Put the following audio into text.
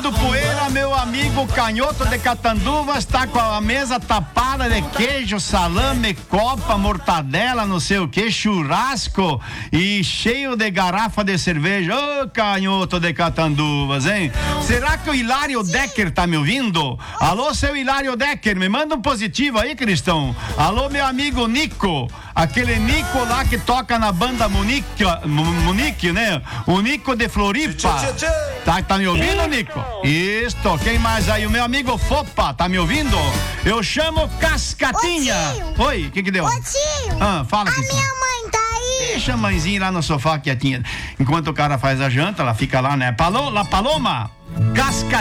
Do Poeira, meu amigo Canhoto de Catanduvas tá com a mesa tapada de queijo, salame, copa, mortadela, não sei o que, churrasco e cheio de garrafa de cerveja. Ô, Canhoto de Catanduvas, hein? Será que o Hilário Decker tá me ouvindo? Alô, seu Hilário Decker, me manda um positivo aí, Cristão. Alô, meu amigo Nico, aquele Nico lá que toca na banda Munique, né? O Nico de Floripa. Tá me ouvindo, Nico? Isto, quem mais aí? O meu amigo Fopa, tá me ouvindo? Eu chamo Cascatinha. Oi, o que deu? Ô tio, Fala, a Cristão. minha mãe tá aí. Deixa a mãezinha lá no sofá quietinha. Enquanto o cara faz a janta, ela fica lá, né? La Paloma, Cascatinha.